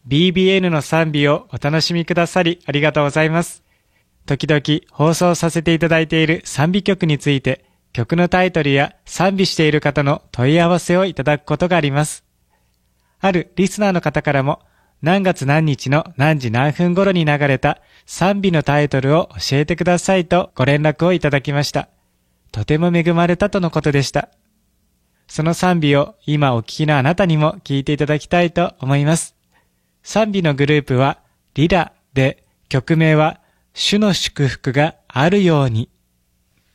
BBN の賛美をお楽しみくださりありがとうございます。時々放送させていただいている賛美曲について、曲のタイトルや賛美している方の問い合わせをいただくことがあります。あるリスナーの方からも、何月何日の何時何分頃に流れた賛美のタイトルを教えてくださいとご連絡をいただきました。とても恵まれたとのことでした。その賛美を今お聞きのあなたにも聞いていただきたいと思います。賛美のグループはリラで、曲名は主の祝福があるように